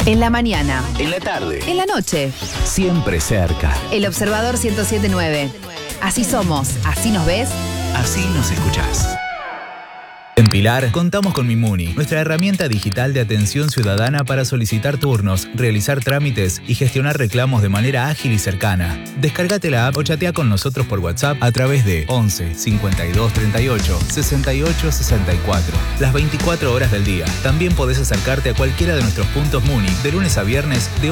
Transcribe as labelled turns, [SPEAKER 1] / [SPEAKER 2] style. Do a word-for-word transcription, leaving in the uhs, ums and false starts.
[SPEAKER 1] En la mañana.
[SPEAKER 2] En la tarde.
[SPEAKER 1] En la noche.
[SPEAKER 2] Siempre cerca.
[SPEAKER 1] El Observador ciento siete punto nueve. Así somos, así nos ves.
[SPEAKER 2] Así nos escuchás.
[SPEAKER 3] En Pilar, contamos con Mimuni, nuestra herramienta digital de atención ciudadana para solicitar turnos, realizar trámites y gestionar reclamos de manera ágil y cercana. Descárgate la app o chatea con nosotros por WhatsApp a través de once cincuenta y dos treinta y ocho sesenta y ocho sesenta y cuatro, las veinticuatro horas del día. También podés acercarte a cualquiera de nuestros puntos Muni de lunes a viernes de